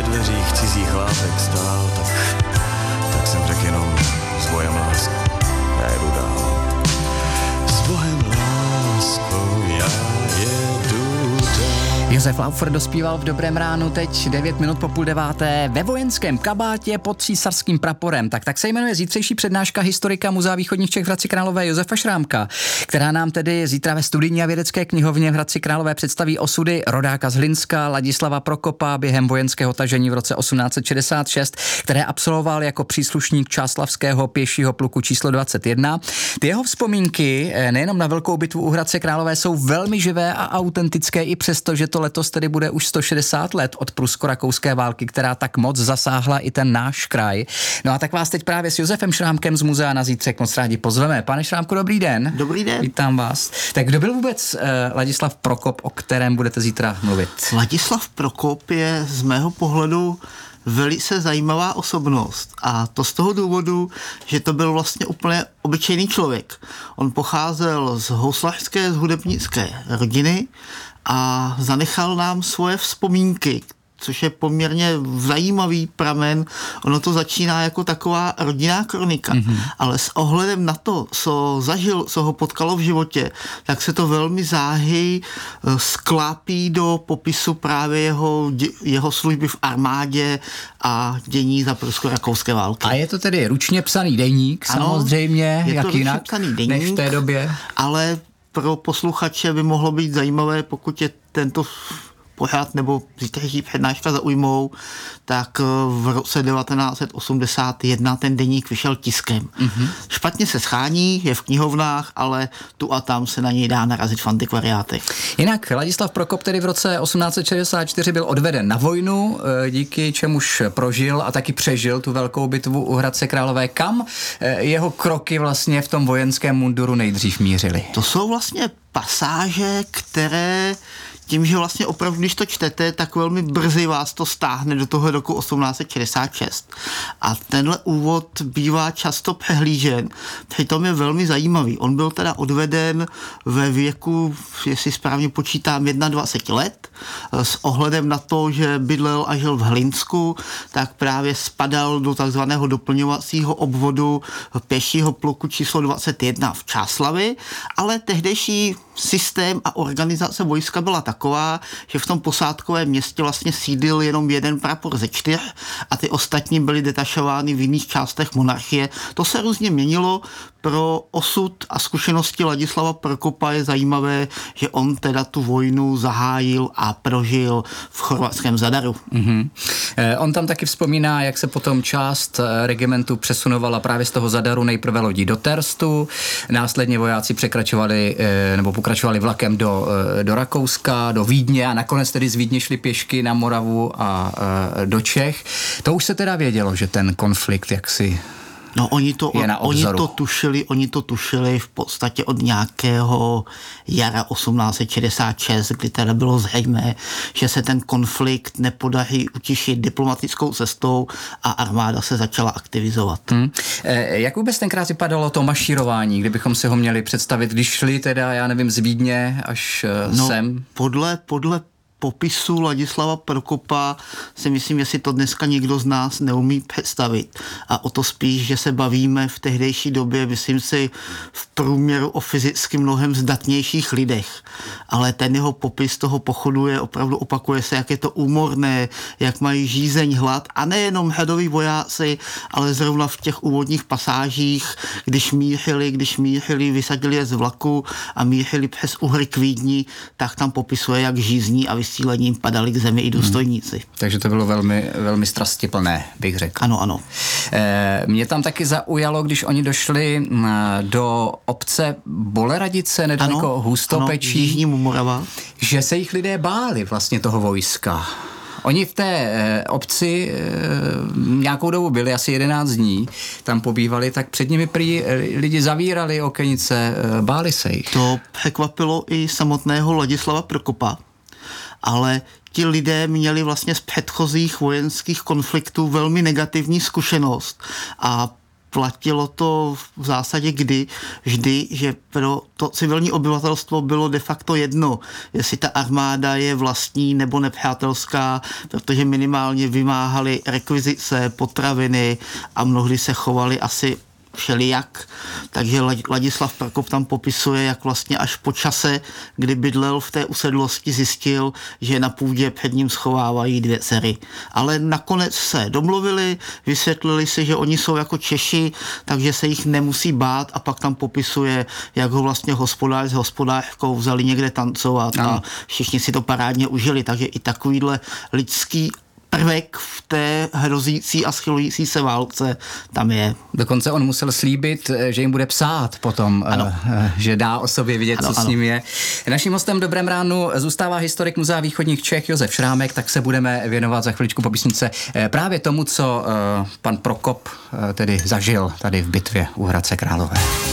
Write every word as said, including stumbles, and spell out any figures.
dveřích cizích látek stál, tak, tak jsem řekl jenom s bojem lásky, já jedu dál. S bohem láskou já jedu dál. Josef Laufer dospíval v Dobrém ránu teď devět minut po půl deváté ve vojenském kabátě pod císařským praporem. Tak tak se jmenuje zítřejší přednáška historika Muzea východních Čech v Hradci Králové Josefa Šrámka, která nám tedy zítra ve studijní a vědecké knihovně v Hradci Králové představí osudy rodáka z Hlinska Ladislava Prokopa během vojenského tažení v roce osmnáct set šedesát šest, které absolvoval jako příslušník Čáslavského pěšího pluku číslo dvacet jedna. Ty jeho vzpomínky nejenom na velkou bitvu u Hradce Králové jsou velmi živé a autentické i přesto, že to letos tedy bude už sto šedesát let od prusko-rakouské války, která tak moc zasáhla i ten náš kraj. No a tak vás teď právě s Josefem Šrámkem z muzea na zítřek moc rádi pozveme. Pane Šrámku, dobrý den. Dobrý den. Vítám vás. Tak kdo byl vůbec uh, Ladislav Prokop, o kterém budete zítra mluvit? Ladislav Prokop je z mého pohledu velice zajímavá osobnost a to z toho důvodu, že to byl vlastně úplně obyčejný člověk. On pocházel z houslařské, z hudebnické rodiny a zanechal nám svoje vzpomínky, což je poměrně zajímavý pramen. Ono to začíná jako taková rodinná kronika, mm-hmm. ale s ohledem na to, co zažil, co ho potkalo v životě, tak se to velmi záhy sklápí do popisu právě jeho, jeho služby v armádě a dění za prusko-rakouské války. A je to tedy ručně psaný deník, ano, samozřejmě, je to jak jinak, psaný deník, než v té době? Ale pro posluchače by mohlo být zajímavé, pokud je tento pořád nebo zítřejší přednáška zaujmou, tak v roce devatenáct set osmdesát jedna ten deník vyšel tiskem. Mm-hmm. Špatně se schání, je v knihovnách, ale tu a tam se na něj dá narazit v antikvariátech. Jinak Ladislav Prokop tedy v roce osmnáct set šedesát čtyři byl odveden na vojnu, díky čemuž prožil a taky přežil tu velkou bitvu u Hradce Králové. Kam jeho kroky vlastně v tom vojenském munduru nejdřív mířily? To jsou vlastně pasáže, které tím, že vlastně opravdu, když to čtete, tak velmi brzy vás to stáhne do toho roku osmnáct set šedesát šest. A tenhle úvod bývá často přehlížen, přitom je velmi zajímavý. On byl teda odveden ve věku, jestli správně počítám, dvacet jedna let. S ohledem na to, že bydlel a žil v Hlinsku, tak právě spadal do takzvaného doplňovacího obvodu pěšího pluku číslo dvacet jedna v Čáslavi, ale tehdejší systém a organizace vojska byla taková, že v tom posádkovém městě vlastně sídlil jenom jeden prapor ze čtyř a ty ostatní byly detašovány v jiných částech monarchie. To se různě měnilo. Pro osud a zkušenosti Ladislava Prokopa je zajímavé, že on teda tu vojnu zahájil a prožil v chorvatském Zadaru. Mm-hmm. Eh, on tam taky vzpomíná, jak se potom část regimentu přesunovala právě z toho Zadaru nejprve lodí do Terstu, následně vojáci překračovali eh, nebo pokračovali vlakem do, eh, do Rakouska, do Vídně a nakonec tedy z Vídně šli pěšky na Moravu a eh, do Čech. To už se teda vědělo, že ten konflikt jaksi No oni to, oni to tušili, oni to tušili v podstatě od nějakého jara osmnáct set šedesát šest, kdy teda bylo zřejmé, že se ten konflikt nepodaří utišit diplomatickou cestou a armáda se začala aktivizovat. Hmm. E, jak vůbec tenkrát vypadalo to mašírování, kdybychom si ho měli představit, když šli teda, já nevím, z Vídně až no, sem? Podle, podle popisu Ladislava Prokopa si myslím, že si to dneska nikdo z nás neumí představit. A o to spíš, že se bavíme v tehdejší době, myslím si, v průměru o fyzicky mnohem zdatnějších lidech. Ale ten jeho popis toho pochodu je opravdu, opakuje se, jak je to úmorné, jak mají žízeň, hlad a nejenom hradoví vojáci, ale zrovna v těch úvodních pasážích, když mířili, když mířili, vysadili je z vlaku a mířili přes Uhry k Vídni, tak tam popisuje, jak žízní a vysílením padali k zemi i důstojníci. Hmm. Takže to bylo velmi, velmi strastiplné, bych řekl. Ano, ano. E, mě tam taky zaujalo, když oni došli do obce Boleradice, nedaleko Hustopečí, Jižní Morava, že se jich lidé báli vlastně toho vojska. Oni v té e, obci e, nějakou dobu byli, asi jedenáct dní, tam pobývali, tak před nimi prý lidi zavírali okenice, e, báli se jich. To překvapilo i samotného Ladislava Prokopa, ale ti lidé měli vlastně z předchozích vojenských konfliktů velmi negativní zkušenost a platilo to v zásadě kdy, vždy, že pro to civilní obyvatelstvo bylo de facto jedno, jestli ta armáda je vlastní nebo nepřátelská, protože minimálně vymáhali rekvizice, potraviny a mnohdy se chovali asi všelijak. Takže Ladislav Prokop tam popisuje, jak vlastně až po čase, kdy bydlel v té usedlosti, zjistil, že na půdě před ním schovávají dvě dcery. Ale nakonec se domluvili, vysvětlili si, že oni jsou jako Češi, takže se jich nemusí bát, a pak tam popisuje, jak ho vlastně hospodář s hospodářkou vzali někde tancovat a, a všichni si to parádně užili. Takže i takovýhle lidský prvek v té hrozící a schylující se válce tam je. Dokonce on musel slíbit, že jim bude psát potom, ano. že dá o sobě vidět, ano, co ano. s ním je. Naším hostem v Dobrém ránu zůstává historik Muzea východních Čech Josef Šrámek, tak se budeme věnovat za chviličku po písničce právě tomu, co pan Prokop tedy zažil tady v bitvě u Hradce Králové.